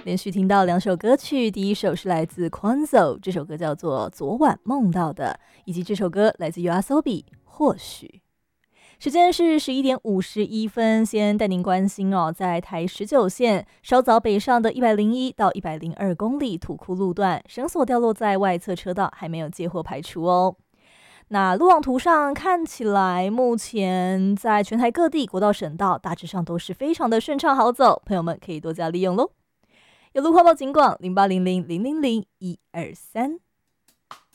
连续听到两首歌曲，第一首是来自 Quanzo， 这首歌叫做《昨晚梦到的》，以及这首歌来自 YOASOBI， 或许。时间是11:51，先带您关心在台19线稍早北上的101到102公里土库路段，绳索掉落在外侧车道，还没有接获排除哦。那路网图上看起来，目前在全台各地国道、省道大致上都是非常的顺畅好走，朋友们可以多加利用咯。有路况报警广0800000123。